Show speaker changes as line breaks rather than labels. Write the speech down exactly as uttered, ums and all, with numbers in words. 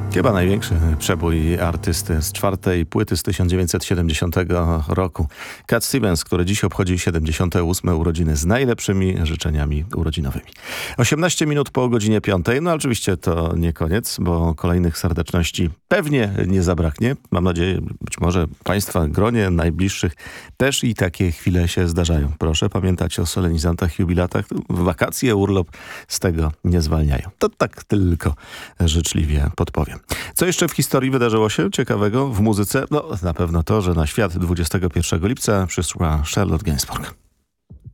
Chyba największy przebój artysty z czwartej płyty z tysiąc dziewięćset siedemdziesiątego roku. Cat Stevens, który dziś obchodzi siedemdziesiąte ósme urodziny z najlepszymi życzeniami urodzinowymi. osiemnaście minut po godzinie piątej. No oczywiście to nie koniec, bo kolejnych serdeczności pewnie nie zabraknie. Mam nadzieję, być może Państwa gronie najbliższych też i takie chwile się zdarzają. Proszę pamiętać o solenizantach, jubilatach. Wakacje, urlop z tego nie zwalniają. To tak tylko życzliwie podpowiem. Co jeszcze w historii wydarzyło się ciekawego w muzyce? No na pewno to, że na świat dwudziestego pierwszego lipca przysłała Charlotte Gainsbourg.